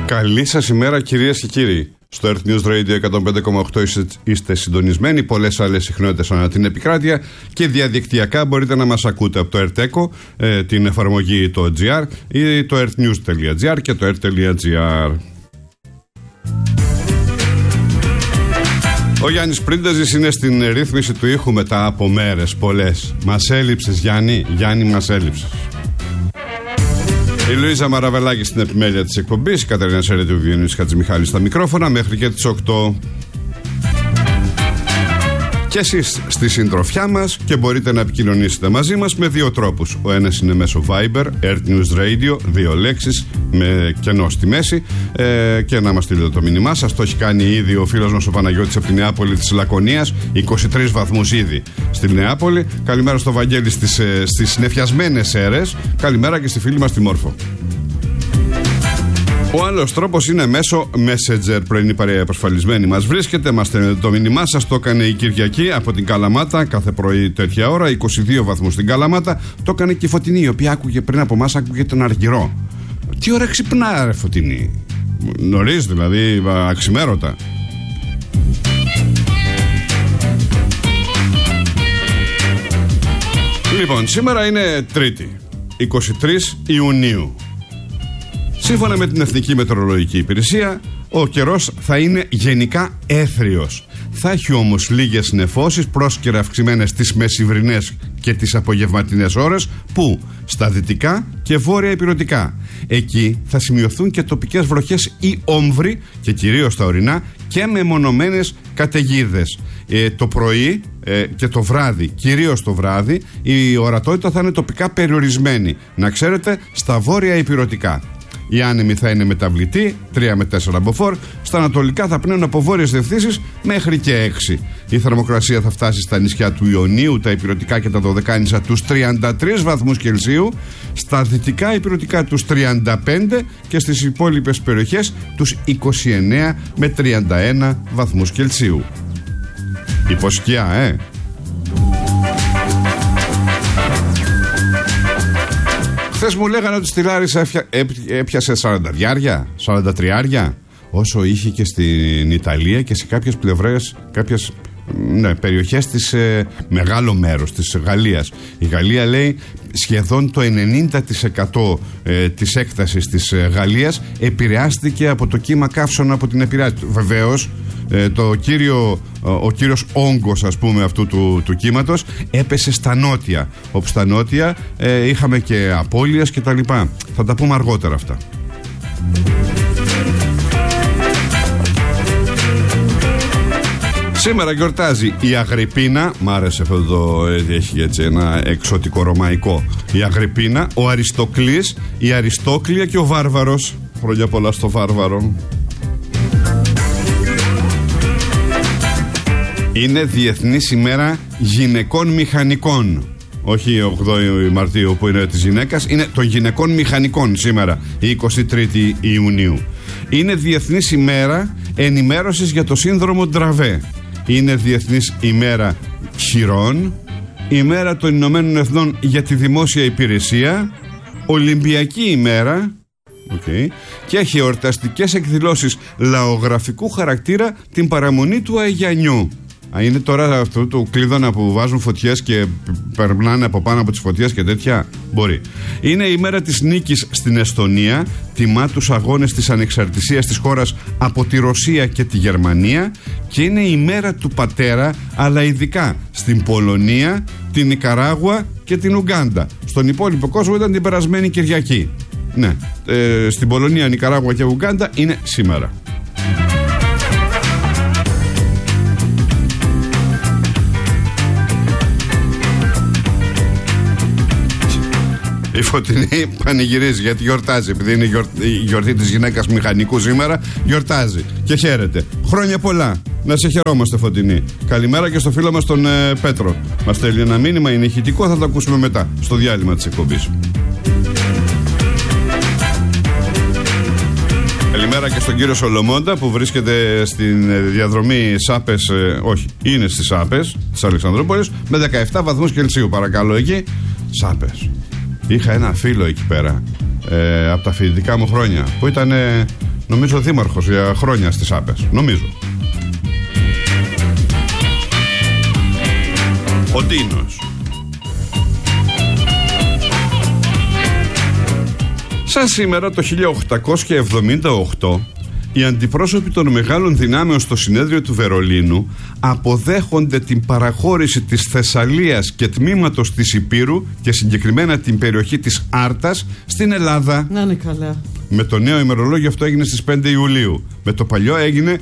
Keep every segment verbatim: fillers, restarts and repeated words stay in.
Καλή σας ημέρα, κυρίες και κύριοι. Στο Earth News Radio εκατόν πέντε κόμμα οκτώ είστε συντονισμένοι. Πολλές άλλες συχνότητες ανά την επικράτεια και διαδικτυακά μπορείτε να μας ακούτε από το EarthEcho, ε, την εφαρμογή το τζι αρ ή το earthnews.gr και το earth.gr. Ο Γιάννης Πρίντεζης είναι στην ρύθμιση του ήχου μετά από μέρες πολλές. Μας έλειψες, Γιάννη. Γιάννη, μας έλειψες. Η Λουίζα Μαραβελάκη στην επιμέλεια της εκπομπής, η Κατερίνα Σέρετη, ο Διονύσης Χατζημιχάλη στα μικρόφωνα μέχρι και τις οκτώ. Και εσείς στη συντροφιά μας και μπορείτε να επικοινωνήσετε μαζί μας με δύο τρόπους. Ο ένας είναι μέσω Viber, Earth News Radio, δύο λέξεις με κενό στη μέση, ε, και να μας στείλετε το μήνυμά σας. Το έχει κάνει ήδη ο φίλος μας ο Παναγιώτης από τη Νεάπολη της Λακωνίας, είκοσι τρεις βαθμούς ήδη στη Νεάπολη. Καλημέρα στο Βαγγέλη στις, ε, στις νεφιασμένες αίρες. Καλημέρα και στη φίλη μας τη Μόρφο. Ο άλλος τρόπος είναι μέσω Messenger. Πρωινή παρέα επασφαλισμένη μας βρίσκεται. Μας στέλνετε το μήνυμά σας. Το έκανε η Κυριακή από την Καλαμάτα. Κάθε πρωί τέτοια ώρα, είκοσι δύο βαθμούς στην Καλαμάτα. Το έκανε και η Φωτεινή, η οποία άκουγε πριν από εμάς, άκουγε τον Αργυρό. Τι ώρα ξυπνά, ρε Φωτεινή? Νωρίς δηλαδή, αξιμέρωτα. Λοιπόν, σήμερα είναι Τρίτη, είκοσι τρεις Ιουνίου. Σύμφωνα με την Εθνική Μετεωρολογική Υπηρεσία, ο καιρός θα είναι γενικά έθριος. Θα έχει όμως λίγες νεφώσεις, πρόσκαιρα αυξημένες τις μεσημβρινές και τις απογευματινές ώρες, που στα δυτικά και βόρεια ηπειρωτικά. Εκεί θα σημειωθούν και τοπικές βροχές ή όμβροι, και κυρίως στα ορεινά, και μεμονωμένες καταιγίδες. Ε, το πρωί ε, και το βράδυ, κυρίως το βράδυ, η ορατότητα θα είναι τοπικά περιορισμένη. Να ξέρετε, στα βόρεια ηπειρωτικά. Η άνεμη θα είναι μεταβλητή, τρία με τέσσερα μποφόρ. Στα ανατολικά θα πνέουν από βόρειες διευθύνσεις μέχρι και έξι. Η θερμοκρασία θα φτάσει στα νησιά του Ιωνίου, τα ηπειρωτικά και τα Δωδεκάνησα τους τριάντα τρεις βαθμούς Κελσίου. Στα δυτικά ηπειρωτικά τους τριάντα πέντε και στις υπόλοιπες περιοχές τους είκοσι εννέα με τριάντα ένα βαθμούς Κελσίου. Υποσκιά, ε! Χθες μου λέγανε ότι στη Λάρισα έπιασε σαράντα διάρια, σαράντα τριάρια, όσο είχε και στην Ιταλία και σε κάποιες πλευρές, κάποιες ναι, περιοχές της, ε, μεγάλο μέρος της Γαλλίας. Η Γαλλία, λέει, σχεδόν το ενενήντα τοις εκατό ε, της έκτασης της ε, Γαλλίας επηρεάστηκε από το κύμα καύσωνα από την επηρεάση. Βεβαίως, ε, το κύριο, ο, ο κύριος όγκος, ας πούμε, αυτού του, του κύματος έπεσε στα νότια, όπου στα νότια ε, είχαμε και απώλειες και τα λοιπά. Θα τα πούμε αργότερα αυτά. Σήμερα γιορτάζει η Αγρυπίνα. Μ' άρεσε αυτό το, έχει έτσι ένα εξωτικό ρωμαϊκό. Η Αγρυπίνα, ο Αριστοκλής, η Αριστόκλια και ο Βάρβαρος. Χρόνια πολλά στο Βάρβαρο. Είναι Διεθνής ημέρα γυναικών μηχανικών. Όχι ογδόη Μαρτίου που είναι της γυναίκας, είναι των γυναικών μηχανικών σήμερα, η είκοσι τρίτη Ιουνίου. Είναι Διεθνής ημέρα ενημέρωσης για το σύνδρομο Ντραβέ. Είναι Διεθνής ημέρα χειρών, ημέρα των Ηνωμένων Εθνών για τη δημόσια υπηρεσία, Ολυμπιακή ημέρα, okay, και έχει εορταστικές εκδηλώσεις λαογραφικού χαρακτήρα την παραμονή του Αγιανιού. Είναι τώρα αυτό το κλείδωνα που βάζουν φωτιές και περνάνε από πάνω από τις φωτιές και τέτοια. Μπορεί. Είναι η μέρα της νίκης στην Εστονία. Τιμά τους αγώνες της ανεξαρτησίας της χώρας από τη Ρωσία και τη Γερμανία. Και είναι η μέρα του πατέρα, αλλά ειδικά στην Πολωνία, την Νικαράγουα και την Ουγκάντα. Στον υπόλοιπο κόσμο ήταν την περασμένη Κυριακή. Ναι, ε, στην Πολωνία, Νικαράγουα και Ουγκάντα είναι σήμερα. Η Φωτεινή πανηγυρίζει γιατί γιορτάζει. Επειδή είναι η γιορτή της γυναίκας μηχανικού σήμερα, γιορτάζει και χαίρεται. Χρόνια πολλά. Να σε χαιρόμαστε, Φωτεινή. Καλημέρα και στο φίλο μας τον ε, Πέτρο. Μας στέλνει ένα μήνυμα, είναι ηχητικό, θα το ακούσουμε μετά στο διάλειμμα της εκπομπής. Καλημέρα και στον κύριο Σολομώντα που βρίσκεται στην διαδρομή Σάπες, ε, όχι, είναι στις Σάπες της Αλεξανδρούπολης με δεκαεπτά βαθμούς Κελσίου. Παρακαλώ εκεί, Σάπες. Είχα ένα φίλο εκεί πέρα ε, από τα φοιτητικά μου χρόνια που ήταν ε, Νομίζω δήμαρχος για χρόνια στις Άπες. Νομίζω. Ο Ντίνος. Σαν σήμερα το χίλια οκτακόσια εβδομήντα οκτώ, οι αντιπρόσωποι των μεγάλων δυνάμεων στο συνέδριο του Βερολίνου αποδέχονται την παραχώρηση της Θεσσαλίας και τμήματος της Ηπείρου και συγκεκριμένα την περιοχή της Άρτας στην Ελλάδα. Να είναι καλά. Με το νέο ημερολόγιο αυτό έγινε στις πέντε Ιουλίου. Με το παλιό έγινε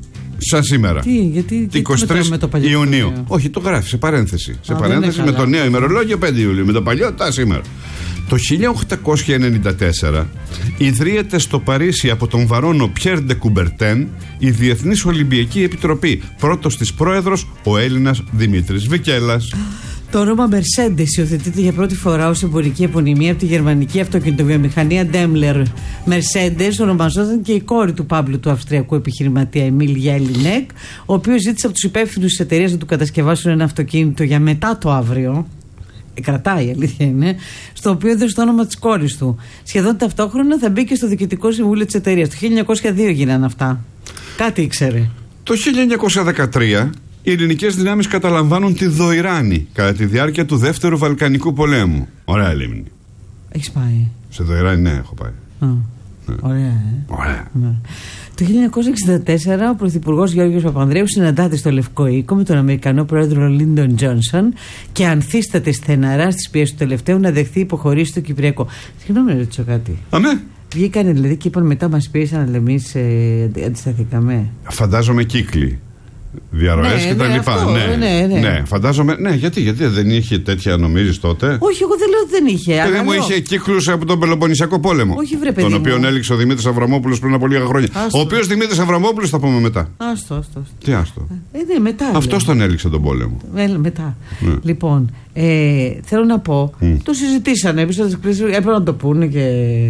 σαν σήμερα. Τι, γιατί την είκοσι τρεις με το παλιό Ιουνίου. Ιουνίου. Όχι, το γράφει σε παρένθεση. Σε Α, παρένθεση με το νέο ημερολόγιο πέντε Ιουλίου. Με το παλιό τα σήμερα. Το χίλια οκτακόσια ενενήντα τέσσερα ιδρύεται στο Παρίσι από τον βαρόνο Πιέρ ντε Κουμπερτέν η Διεθνής Ολυμπιακή Επιτροπή. Πρώτος της πρόεδρος ο Έλληνας Δημήτρης Βικέλας. Το όνομα Mercedes υιοθετείται για πρώτη φορά ως εμπορική επωνυμία από τη γερμανική αυτοκινητοβιομηχανία Daimler. Mercedes ονομαζόταν και η κόρη του Πάμπλου του αυστριακού επιχειρηματία Εμίλ Γέλινεκ, ο οποίος ζήτησε από τους υπεύθυνους της εταιρείας να του κατασκευάσουν ένα αυτοκίνητο για μετά το αύριο. Ε, κρατάει, η αλήθεια είναι, στο οποίο έδωσε το όνομα της κόρης του. Σχεδόν ταυτόχρονα θα μπήκε στο διοικητικό συμβούλιο της εταιρείας. Το χίλια εννιακόσια δύο γίνανε αυτά. Κάτι ήξερε. Το χίλια εννιακόσια δεκατρία οι ελληνικές δυνάμεις καταλαμβάνουν τη Δοϊράνη κατά τη διάρκεια του δεύτερου Βαλκανικού πολέμου. Ωραία λίμνη. Έχεις πάει? Σε Δοϊράνη, ναι, έχω πάει. Α, ναι. Ωραία, ε. Ωραία. Ναι. Το χίλια εννιακόσια εξήντα τέσσερα ο Πρωθυπουργός Γιώργος Παπανδρέου συναντάται στο Λευκό Οίκο με τον Αμερικανό πρόεδρο Λίντον Τζόνσον και ανθίσταται στεναρά στις πιέσεις του τελευταίου να δεχθεί υποχωρήσει στο Κυπριακό. Συγγνώμη, να ρωτήσω κάτι. Αμέ. Βγήκανε δηλαδή και είπαν μετά μας πίεσαν, αλλά εμείς ε, αντισταθήκαμε. Φαντάζομαι κύκλοι. Διαρροές ναι, και τα ναι, λοιπά. αυτό, ναι, ναι, ναι. ναι, φαντάζομαι. Ναι, γιατί, γιατί δεν είχε τέτοια, νομίζεις τότε? Όχι, εγώ δεν λέω ότι δεν είχε. Παιδί μου, είχε κύκλους από τον Πελοποννησιακό πόλεμο. Όχι, βρε παιδί τον μου. οποίο έληξε ο Δημήτρης Αβραμόπουλος πριν από λίγα χρόνια. Άστο. Ο οποίος Δημήτρης Αβραμόπουλος θα πούμε μετά. Άστο, άστο. Τι άστο? Ε, ναι, μετά. Αυτός τον έληξε τον πόλεμο. Ε, μετά. Ναι. Λοιπόν, ε, θέλω να πω, mm. το συζητήσανε. Έπρεπε να το πούνε και.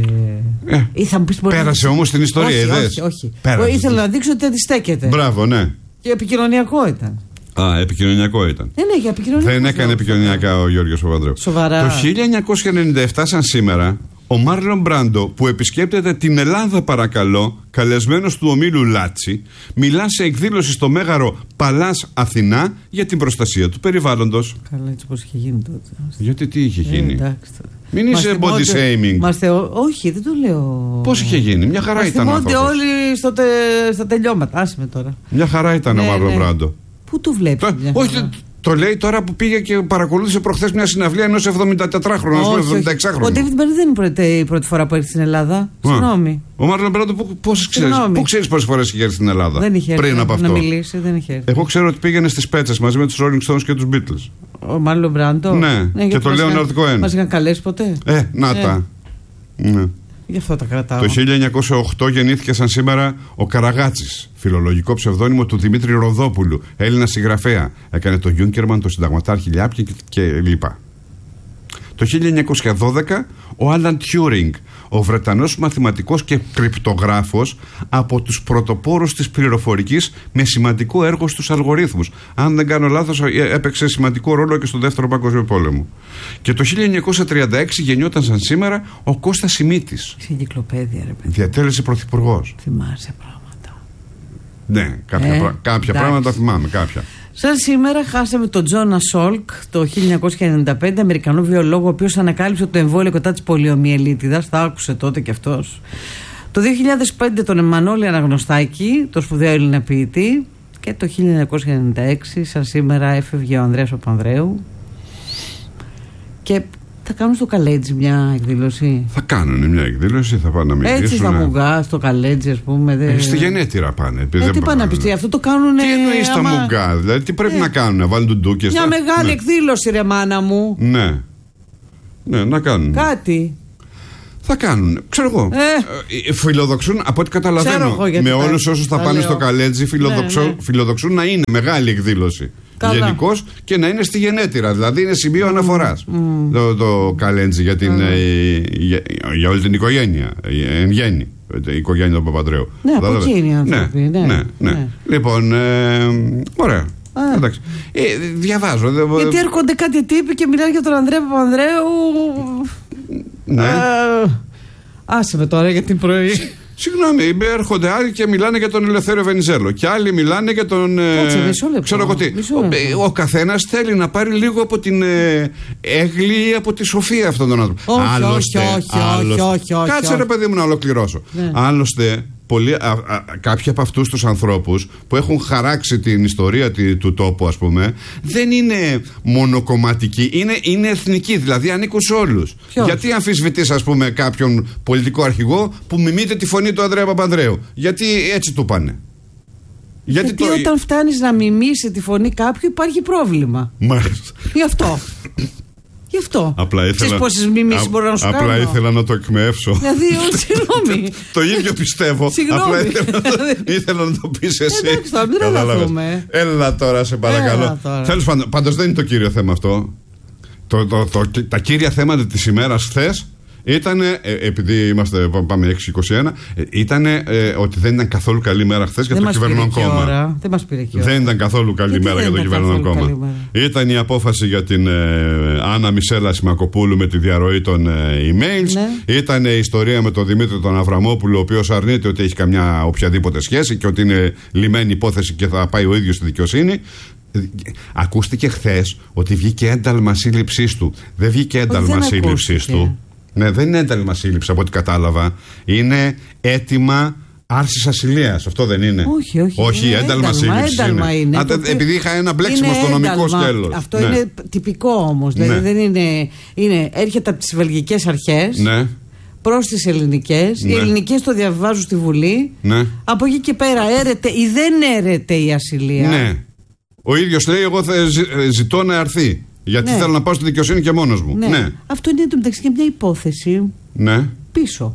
Ε, Ή θα μου πεις, πέρασε να... όμως την ιστορία, όχι, είδες. όχι, όχι. Πέρασε. Ήθελα να δείξω ότι αντιστέκεται. Μπράβο, ναι. Και επικοινωνιακό ήταν. Α, επικοινωνιακό ήταν. Ε, ναι, για επικοινωνιακό. Δεν έκανε επικοινωνιακά ο Γιώργος Παπανδρέου. Σοβαρά. Το χίλια εννιακόσια ενενήντα επτά, σαν σήμερα, ο Μάρλον Μπράντο, που επισκέπτεται την Ελλάδα, παρακαλώ, καλεσμένος του ομίλου Λάτσι, μιλά σε εκδήλωση στο Μέγαρο Παλάς Αθηνά για την προστασία του περιβάλλοντος. Καλά, έτσι πώς είχε γίνει τότε. Γιατί τι είχε Ε, γίνει? εντάξει, Μην είσαι body shaming. Μας θεω... Όχι, δεν το λέω. Πώς είχε γίνει? Μια χαρά μας ήταν ο θυμώνται άνθρωπος. όλοι στο τε... στα τελειώματα. Άσε με τώρα. Μια χαρά ήταν Ναι, ο Μάρλον ναι. Μπράντο. Πού το βλέπεις? Το, μια όχι, χαρά? το λέει τώρα που πήγε και παρακολούθησε προχθές μια συναυλία ενός εβδομηντατετράχρονου, Όχι, όχι. εβδομηνταεξάχρονου. Ο Ντέιβιντ Μπέρι δεν είναι πρώτη, η πρώτη φορά που έρθει στην Ελλάδα. Συγγνώμη. Ο Μάρλον Μπράντο, πώς ξέρεις, πού ξέρεις πόσες φορές είχε έρθει στην Ελλάδα? Δεν είχε έρθει πριν από να αυτό. μιλήσει, δεν είχε έρθει. Εγώ ξέρω ότι πήγαινε στις Πέτσες μαζί με τους Rolling Stones και τους Beatles. Ο Μάρλον Μπράντο. Ναι, και γιατί το μας Leonard είχαν- Cohen. Μας είχαν καλέσει ποτέ. Ε, να Ε. τα. Ναι. Γι' αυτό τα κρατάω. Το χίλια εννιακόσια οκτώ γεννήθηκε σαν σήμερα ο Καραγάτσης, φιλολογικό ψευδόνυμο του Δημήτρη Ροδόπουλου, Έλληνας συγγραφέα. Έκανε το Γιούνκερμαν, το Συνταγματάρχη Λιάπκη και, και λοιπά. Το χίλια εννιακόσια δώδεκα ο Άλαν Τιούρινγκ, ο Βρετανός μαθηματικός και κρυπτογράφος, από τους πρωτοπόρους της πληροφορικής με σημαντικό έργο στους αλγορίθμους. Αν δεν κάνω λάθος, έπαιξε σημαντικό ρόλο και στον Δεύτερο Παγκόσμιο Πόλεμο. Και το χίλια εννιακόσια τριάντα έξι γεννιόταν σαν σήμερα ο Κώστας Σιμίτης. Είσαι εγκυκλοπαίδεια, ρε παιδί. Διατέλεσε πρωθυπουργός. Θυμάσαι πράγματα. Ναι, κάποια, Ε, πρα... κάποια πράγματα θυμάμαι, κάποια. Σαν σήμερα χάσαμε τον Τζόνα Σόλκ το χίλια εννιακόσια ενενήντα πέντε, Αμερικανό βιολόγο, ο οποίος ανακάλυψε το εμβόλιο κατά της πολιομιελίτιδας. Τα άκουσε τότε κι αυτός. Το δύο χιλιάδες πέντε τον Εμμανόλη Αναγνωστάκη, το σπουδαίο Έλληνα ποιητή. Και το χίλια εννιακόσια ενενήντα έξι, σαν σήμερα, έφευγε ο Ανδρέας Παπανδρέου. Και θα κάνουν στο Καλέτζι μια εκδήλωση. Θα κάνουν μια εκδήλωση, θα πάνε να μιλήσουν. Έτσι στα Μουγκά, στο Καλέτζι, ας πούμε. Δε... Ε, στη γενέτειρα πάνε. Ε, τι πάνε να πει, αυτό το κάνουν. Τι εννοείς στα άμα... Μουγκά, δηλαδή τι πρέπει ε. να κάνουν, να βάλουν ντουντούκες. Μια θα... μεγάλη ναι. εκδήλωση, ρε μάνα μου. Ναι. Ναι, να κάνουν. Κάτι. Θα κάνουν, ξέρω εγώ. Ε. Ε, φιλοδοξούν, από ό,τι καταλαβαίνω, με όλους όσους θα πάνε λέω. στο Καλέτζι, φιλοδοξούν, ναι, ναι. φιλοδοξούν να είναι μεγάλη εκδήλωση. Γενικώς και να είναι στη γενέτειρα. Δηλαδή είναι σημείο mm. αναφοράς mm. το, το Καλέτζι για, την, mm. ε, για, για όλη την οικογένεια. Εν γέννη. Η οικογένεια του Παπανδρέου. Ναι, από εκεί είναι οι άνθρωποι. Ναι, ναι, ναι, ναι. ναι. Λοιπόν, ε, ωραία. Ah. Εντάξει. Ε, διαβάζω. Γιατί έρχονται κάτι τύποι και μιλάνε για τον Ανδρέα Παπανδρέου. Ναι. Ε, άσε με τώρα για την πρωί. Συγγνώμη, έρχονται άλλοι και μιλάνε για τον Ελευθέριο Βενιζέλο. Και άλλοι μιλάνε για τον. Κάτσε, μισό λεπτό. Ξέρω εγώ τι. Ο, ο καθένας θέλει να πάρει λίγο από την ε, έγκλη ή από τη σοφία αυτόν τον άνθρωπο. Όχι, άλλωστε, όχι, όχι, άλλωστε, όχι, όχι, όχι. Κάτσε ρε παιδί μου να ολοκληρώσω. Ναι. Άλλωστε, πολλοί, α, α, κάποιοι από αυτούς τους ανθρώπους που έχουν χαράξει την ιστορία τη, του τόπου, ας πούμε, δεν είναι μονοκομματικοί, είναι, είναι εθνικοί, δηλαδή ανήκουν σε όλους. Γιατί αμφισβητείς, ας πούμε, κάποιον πολιτικό αρχηγό που μιμείται τη φωνή του Ανδρέα Παπανδρέου? Γιατί έτσι του πάνε. Γιατί, Γιατί το... όταν φτάνεις να μιμήσει τη φωνή κάποιου υπάρχει πρόβλημα. Μάλιστα. Γι' αυτό. Γι' αυτό. Απλά ήθελα, Ξέρεις πόσες μιμήσεις μπορώ να σου απλά κάνω? Απλά ήθελα να το εκμεύσω. Δηλαδή, συγγνώμη. Το ίδιο πιστεύω. Συγγνώμη. Απλά ήθελα, ήθελα να το πεις εσύ. Εντάξει τώρα, μην τρελαθούμε. Έλα τώρα, σε παρακαλώ. Τέλος πάντων, πάντως δεν είναι το κύριο θέμα αυτό. Το, το, το, το, τα κύρια θέματα της ημέρας χθες ήταν, ε, επειδή είμαστε, πάμε έξι είκοσι ένα, ήταν ε, ότι δεν ήταν καθόλου καλή μέρα χθες για δεν το κυβερνόν κόμμα. Δεν μας πήρε και ώρα. Δεν ήταν καθόλου καλή γιατί μέρα για το κυβερνόν κόμμα. Ήταν η απόφαση για την ε, Άννα Μισέλα Σιμακοπούλου με τη διαρροή των ε, emails. Ναι. Ήταν η ιστορία με τον Δημήτρη τον Αβραμόπουλο, ο οποίος αρνείται ότι έχει καμιά οποιαδήποτε σχέση και ότι είναι λυμμένη υπόθεση και θα πάει ο ίδιος στη δικαιοσύνη. Ακούστηκε χθες ότι βγήκε ένταλμα σύλληψής του. Δεν βγήκε ένταλμα σύλληψής του. Ναι, δεν είναι ένταλμα σύλληψη από ό,τι κατάλαβα. Είναι αίτημα άρσης ασυλίας. Αυτό δεν είναι? Όχι, όχι. Όχι, είναι ένταλμα σύλληψη. Είναι. Είναι. Α, το... Επειδή είχα ένα μπλέξιμο στο νομικό σκέλος. Αυτό ναι. είναι τυπικό όμως. Δηλαδή ναι. δεν είναι, είναι. Έρχεται από τις βελγικές αρχές. Ναι. Προς τις ελληνικές. Ναι. Οι ελληνικές το διαβάζουν στη Βουλή. Ναι. Από εκεί και πέρα έρεται ή δεν έρεται η ασυλία. Ναι. Ο ίδιος λέει: εγώ θα ζητώ να έρθει. Γιατί ναι. θέλω να πάω στη δικαιοσύνη και μόνος μου. Ναι. Ναι. Αυτό είναι εντωμεταξύ και μια υπόθεση ναι. πίσω.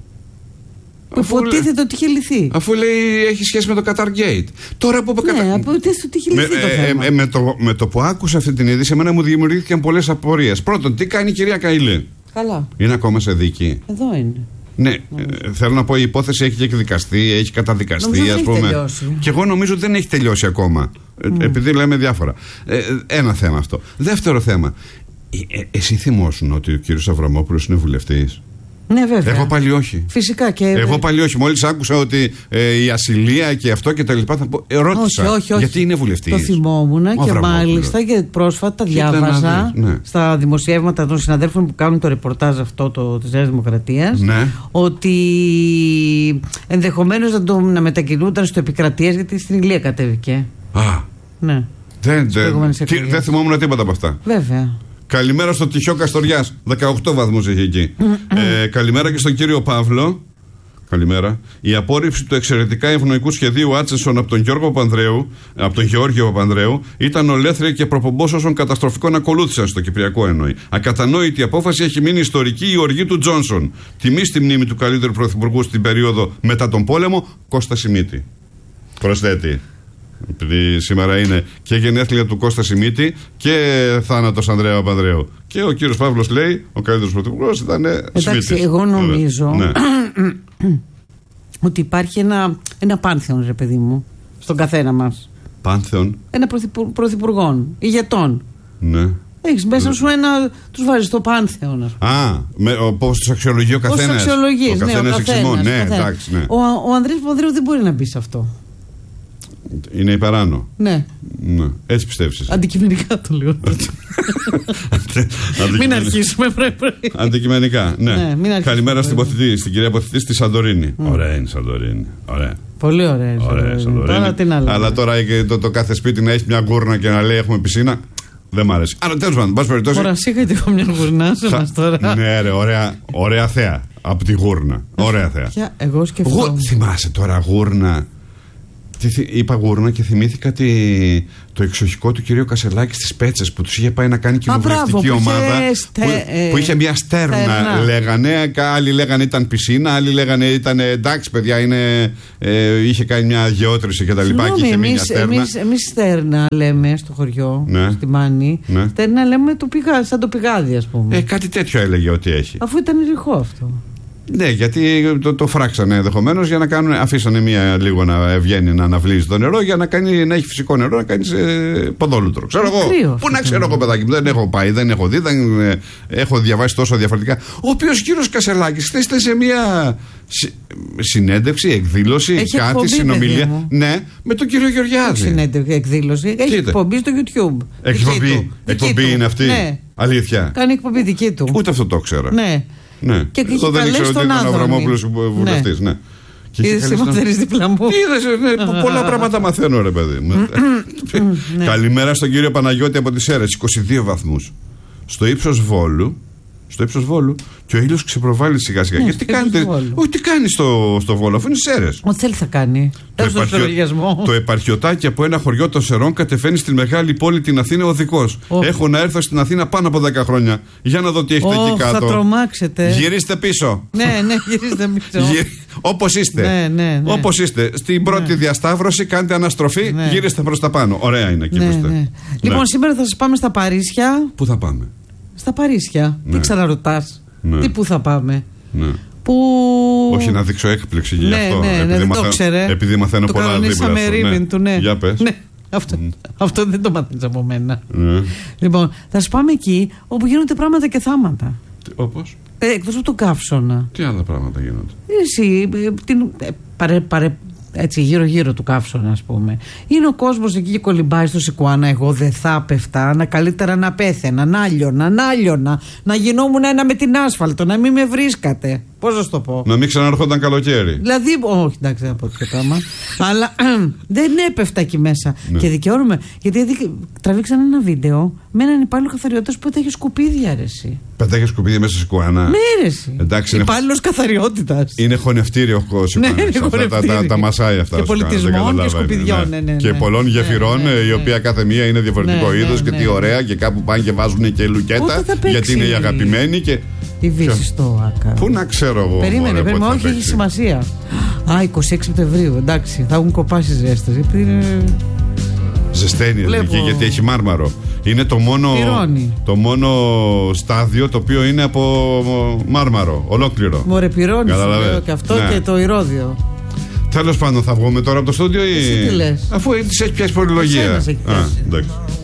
Που υποτίθεται ότι είχε λυθεί. Αφού λέει έχει σχέση με το Qatar Gate. Τώρα που ναι, κατα... υποτίθεται ότι είχε λυθεί με, το θέμα. Ε, ε, με, το, με το που άκουσα αυτή την είδηση, εμένα μου δημιουργήθηκαν πολλές απορίες. Πρώτον, τι κάνει η κυρία Καηλή? Καλά. Είναι ακόμα σε δίκη? Εδώ είναι. Ναι, ε, θέλω να πω, η υπόθεση έχει και εκδικαστεί, έχει καταδικαστεί, ας πούμε. Τελειώσει. Και εγώ νομίζω ότι δεν έχει τελειώσει ακόμα. Mm. Ε, επειδή λέμε διάφορα. Ε, ένα θέμα αυτό. Δεύτερο θέμα. Ε, ε, εσύ θυμόσουν ότι ο κύριος Αβραμόπουλος είναι βουλευτής? Ναι, βέβαια. Εγώ πάλι όχι. Φυσικά και. Εγώ πάλι όχι. Μόλις άκουσα ότι ε, η ασυλία και αυτό και τα λοιπά, θα πω, ε, ρώτησα. Όχι, όχι, όχι. Γιατί είναι βουλευτής? Το θυμόμουν και μάλιστα και πρόσφατα διάβαζα ναι. στα δημοσιεύματα των συναδέλφων που κάνουν το ρεπορτάζ αυτό το, της Νέας Δημοκρατίας ναι. ότι ενδεχομένως να, το, να μετακινούνταν στο Επικρατείας, γιατί στην Ηλία κατέβηκε. Α. Ναι. Δεν, δεν, τι, δεν θυμόμουν τίποτα από αυτά. Βέβαια. Καλημέρα στο Τυχιό Καστοριάς. δεκαοκτώ βαθμούς έχει εκεί. ε, καλημέρα και στον κύριο Παύλο. Καλημέρα. Η απόρριψη του εξαιρετικά ευνοϊκού σχεδίου Άτσεσον από τον Γιώργο Παπανδρέου, από τον Γεώργιο Παπανδρέου, ήταν ολέθρια και προπομπός όσων καταστροφικών ακολούθησαν στο Κυπριακό εννοεί. Ακατανόητη απόφαση έχει μείνει ιστορική η οργή του Τζόνσον. Τιμή στη μνήμη του καλύτερου πρωθυπουργού στην περίοδο μετά τον πόλεμο, Κώστα Σιμίτη. Προσθέτει. Επειδή σήμερα είναι και γενέθλια του Κώστα Σιμίτη και θάνατος Ανδρέα Παπανδρέου. Και ο κύριος Παύλος λέει: ο καλύτερος πρωθυπουργός ήταν Σιμίτης. Εντάξει, εγώ νομίζω ναι. ότι υπάρχει ένα, ένα πάνθεον, ρε παιδί μου, στον καθένα μας. Πάνθεον. Ένα πρωθυπουργών, ηγετών. Ναι. Έχεις μέσα σου ένα, τους βάζεις στο πάνθεον. Α, πώς τους αξιολογεί ο καθένας. Πώς τους αξιολογείς, ο ναι, καθένας ο καθένας. Ναι, εντάξει, ναι. Ο, ο Ανδρέας Παπανδρέου δεν μπορεί να μπει σε αυτό. Είναι υπεράνω. Ναι. ναι. Έτσι πιστεύεις? Αντικειμενικά το λέω. Μην αρχίσουμε πρέπει. Αντικειμενικά, ναι. ναι μην Καλημέρα στην, ποθητή, στην κυρία Ποθητή στη Σαντορίνη. Mm. Ωραία είναι η Σαντορίνη. Ωραία. Πολύ ωραία η Σαντορίνη. Σαντορίνη. Τώρα τι να λέω. Αλλά τώρα το, το κάθε σπίτι να έχει μια γκούρνα και να λέει έχουμε πισίνα. Δεν μ' άρεσε. Αλλά τέλος πάντων, πάση περιπτώσει. Ωραία, είχατε εγώ μια γουρνά σε μας τώρα. Ναι, ρε, ωραία, ωραία θέα. Από τη γούρνα. Ωραία θέα. Εγώ σκεφτόμουν. Θυμάσαι τώρα γούρνα? Είπα γούρνα και θυμήθηκα τη, το εξοχικό του κυρίου Κασελάκη στις Πέτσες που τους είχε πάει να κάνει κοινοβουλευτική ομάδα. Στε, που, ε, που είχε μια στέρνα, στέρνα, λέγανε. Άλλοι λέγανε ήταν πισίνα, άλλοι λέγανε ήταν εντάξει, παιδιά, είναι, ε, είχε κάνει μια γεώτρηση κτλ. Και είχε μια στέρνα. Εμείς, εμείς στέρνα λέμε στο χωριό, ναι. στη Μάνη. Ναι. Στέρνα λέμε το πηγά, σαν το πηγάδι, ας πούμε. Ε, κάτι τέτοιο έλεγε ότι έχει. Αφού ήταν ρηχό αυτό. Ναι, γιατί το, το φράξανε ενδεχομένως για να κάνουν. Αφήσανε μία λίγο να βγαίνει να αναβλύζει το νερό για να, κάνει, να έχει φυσικό νερό, να κάνει ε, ποδόλουτρο. Ξέρω εγώ. Κρύο, πού να ξέρω εγώ, παιδάκι μου, δεν έχω πάει, δεν έχω δει, δεν ε, έχω διαβάσει τόσο διαφορετικά. Ο οποίος κύριος Κασελάκης χθες ήταν σε μία Συ, συνέντευξη, εκδήλωση, έχει κάτι, εκπομπή, συνομιλία. Ναι, με τον κύριο Γεωργιάδη. Συνέντευξη, εκδήλωση. Έχει εκπομπή στο YouTube. Έχει εκπομπή. Εκπομπή είναι αυτή. Ναι. Αλήθεια. Κάνει εκπομπή δική του. Ούτε αυτό το ξέρω. Ναι. Ναι. Και αυτό δεν ήξερα ότι ήταν ο Αβραμόπουλος βουλευτής. Ναι. Είδες τι μαθαίνεις δίπλα μου. Είδες, ναι, πολλά πράγματα μαθαίνω, ρε παιδί. Καλημέρα στον κύριο Παναγιώτη από τις Σέρρες. είκοσι δύο βαθμούς. Στο ύψος Βόλου. Στο ύψος Βόλου και ο ήλιος ξεπροβάλλει σιγά σιγά. Ναι, και τι κάνετε, όχι, τι κάνει στο, στο Βόλο, αφού είναι Σέρρες. Ό,τι θέλει θα κάνει. Το, επαρχιο, το επαρχιωτάκι από ένα χωριό των Σερών κατεβαίνει στη μεγάλη πόλη την Αθήνα οδικός. Oh. Έχω να έρθω στην Αθήνα πάνω από δέκα χρόνια. Για να δω τι έχετε oh, εκεί κάτω. Θα τρομάξετε. Γυρίστε πίσω. Ναι, ναι, γυρίστε πίσω. Όπως είστε. Ναι, ναι, ναι. Όπως είστε. Στην πρώτη ναι. διασταύρωση κάντε αναστροφή, ναι. γύριστε προς τα πάνω. Ωραία είναι εκεί ναι, που είστε. Ναι. Λοιπόν, ναι. σήμερα θα σας πάμε στα Παρίσια. Πού θα πάμε? Στα Παρίσια. Ναι. Τι ξαναρωτάς. Ναι. Τι πού θα πάμε. Ναι. Που... Όχι να δείξω έκπληξη γι' ναι, αυτό. Ναι, επειδή, ναι, δεν μαθα... το ξέρε. επειδή μαθαίνω το πολλά δίπλα ναι. του. Ναι. Για πες. Ναι. Αυτό, mm. αυτό δεν το μαθαίνεις από μένα. Ναι. Λοιπόν, θα σας πάμε εκεί όπου γίνονται πράγματα και θάματα. Όπως? Ε, εκτός από τον Καύσωνα. Τι άλλα πράγματα γίνονται? Εσύ, την, ε, παρε, παρε, έτσι γύρω-γύρω του Καύσωνα, ας πούμε. Είναι ο κόσμος εκεί και κολυμπάει στο Σικουάνα. Εγώ δεν θα πέφτα. Να καλύτερα να πέθαινα, να άλιωνα, να άλιωνα. Να γινόμουν ένα με την άσφαλτο, να μην με βρίσκατε. Πώς να σου το πω. Να μην ξαναρχόταν καλοκαίρι. Δηλαδή, όχι, εντάξει, δεν θα πω τέτοιο πράγμα. Αλλά δεν έπεφτα εκεί μέσα. Ναι. Και δικαιώνομαι. Γιατί τραβήξαν ένα βίντεο με έναν υπάλληλο καθαριότητας που πέταγε σκουπίδια, αρέσει. Πέταγε σκουπίδια μέσα στη Σικουάνα. Ναι, αρέσει. Υπάλληλος καθαριότητας. Είναι χωνευτήριο ο Σικουάνα. Ναι, αυτά τα, τα, τα μασάει αυτά. Και πολιτισμών και σκουπιδιών. Ναι, ναι. Ναι, ναι. Και πολλών γεφυρών, ναι, ναι, ναι. η οποία κάθε μία είναι διαφορετικό ναι, είδος ναι, και τι ωραία. Και κάπου πάνε και βάζουν και λουκέτα. Γιατί είναι οι αγαπημένοι. Και... Η Βύση στο Άκα. Πού να ξέρω εγώ. Περίμενε, περίμενε, όχι, έχει σημασία. Α, είκοσι έξι Σεπτεμβρίου, εντάξει, θα έχουν κοπάσει ζέστες. Είναι... Ζεσταίνει εκεί γιατί έχει μάρμαρο. Είναι το μόνο, το μόνο στάδιο το οποίο είναι από μάρμαρο, ολόκληρο. Μωρέ, πυρώνει και αυτό ναι. και το ηρώδιο. Τέλος πάντων, θα βγούμε τώρα από το στούντιο ή. Εσύ τι λες? Αφού της έχει πιάσει πολυλογία. Α, εντάξει.